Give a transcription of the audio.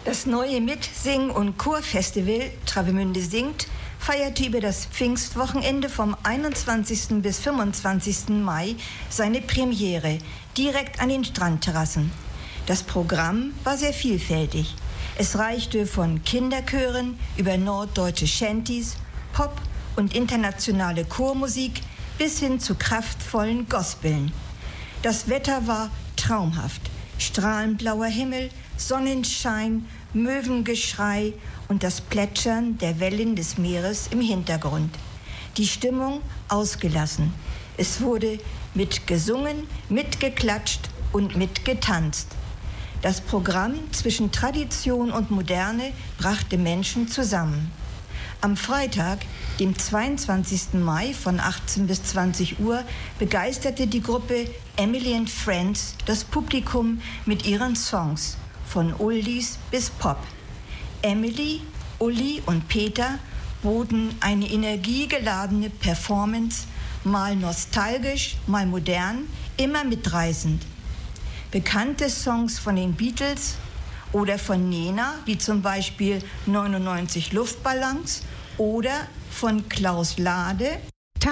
Das neue Mitsing- und Chorfestival Travemünde singt feierte über das Pfingstwochenende vom 21. bis 25. Mai seine Premiere direkt an den Strandterrassen. Das Programm war sehr vielfältig. Es reichte von Kinderchören über norddeutsche Shanties, Pop und internationale Chormusik bis hin zu kraftvollen Gospeln. Das Wetter war traumhaft. Strahlend blauer Himmel, Sonnenschein, Möwengeschrei und das Plätschern der Wellen des Meeres im Hintergrund. Die Stimmung ausgelassen. Es wurde mitgesungen, mitgeklatscht und mitgetanzt. Das Programm zwischen Tradition und Moderne brachte Menschen zusammen. Am Freitag, dem 22. Mai von 18 bis 20 Uhr, begeisterte die Gruppe Emily and Friends das Publikum mit ihren Songs, von Oldies bis Pop. Emily, Uli und Peter boten eine energiegeladene Performance, mal nostalgisch, mal modern, immer mitreißend. Bekannte Songs von den Beatles oder von Nena, wie zum Beispiel 99 Luftballons, oder von Klaus Lade